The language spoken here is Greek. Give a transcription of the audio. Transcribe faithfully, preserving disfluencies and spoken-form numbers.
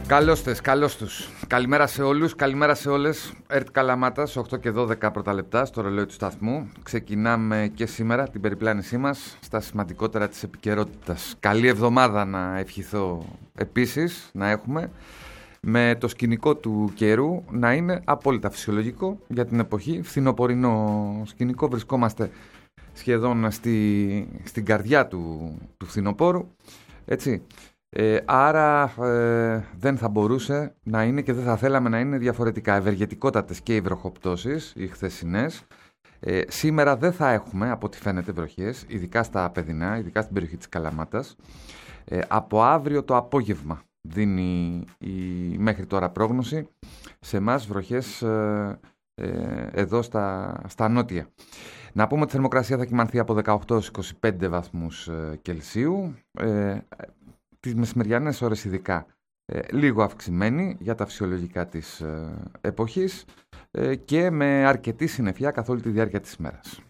Καλώς τες, καλώς τους. Καλημέρα σε όλους, καλημέρα σε όλες. ΕΡΤ Καλαμάτας, οκτώ και δώδεκα πρώτα λεπτά στο ρολόι του σταθμού. Ξεκινάμε και σήμερα την περιπλάνησή μας στα σημαντικότερα της επικαιρότητας. Καλή εβδομάδα να ευχηθώ επίσης να έχουμε. Με το σκηνικό του καιρού να είναι απόλυτα φυσιολογικό για την εποχή. Φθινοπορεινό σκηνικό, βρισκόμαστε σχεδόν στη, στην καρδιά του, του φθινοπόρου, έτσι. Ε, άρα ε, δεν θα μπορούσε να είναι και δεν θα θέλαμε να είναι διαφορετικά. Ευεργετικότατες και οι βροχοπτώσεις, οι χθεσινές. Ε, σήμερα δεν θα έχουμε, από ό,τι φαίνεται, βροχές, ειδικά στα παιδινά, ειδικά στην περιοχή της Καλαμάτας. Ε, από αύριο το απόγευμα δίνει η μέχρι τώρα πρόγνωση σε εμάς βροχές ε, ε, εδώ στα, στα νότια. Να πούμε ότι η θερμοκρασία θα κυμανθεί από δεκαοκτώ έως είκοσι πέντε βαθμούς ε, Κελσίου. Ε, τις μεσημεριανές ώρες ειδικά ε, λίγο αυξημένη για τα φυσιολογικά της ε, εποχής ε, και με αρκετή συννεφιά καθ' όλη τη διάρκεια της ημέρας.